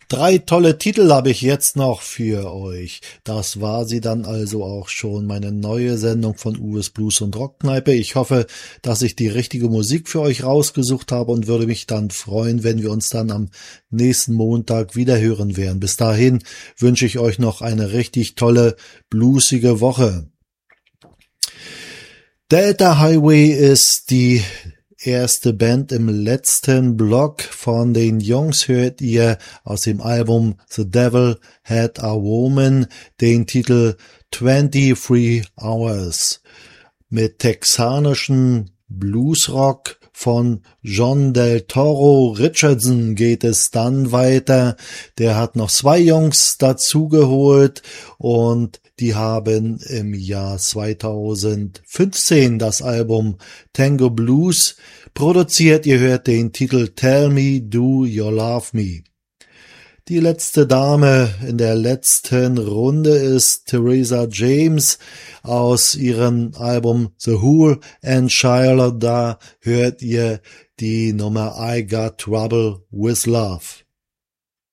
3 tolle Titel habe ich jetzt noch für euch. Das war sie dann also auch schon, meine neue Sendung von Uwes Blues und Rockkneipe. Ich hoffe, dass ich die richtige Musik für euch rausgesucht habe und würde mich dann freuen, wenn wir uns dann am nächsten Montag wieder hören werden. Bis dahin wünsche ich euch noch eine richtig tolle, bluesige Woche. Delta Highway ist die erste Band im letzten Block. Von den Jungs hört ihr aus dem Album The Devil Had a Woman den Titel 23 Hours. Mit texanischen Bluesrock von John Del Toro Richardson geht es dann weiter. Der hat noch 2 Jungs dazugeholt und die haben im Jahr 2015 das Album Tango Blues produziert. Ihr hört den Titel Tell Me Do You Love Me. Die letzte Dame in der letzten Runde ist Theresa James. Aus ihrem Album The Whole and Shiloh, da hört ihr die Nummer I Got Trouble with Love.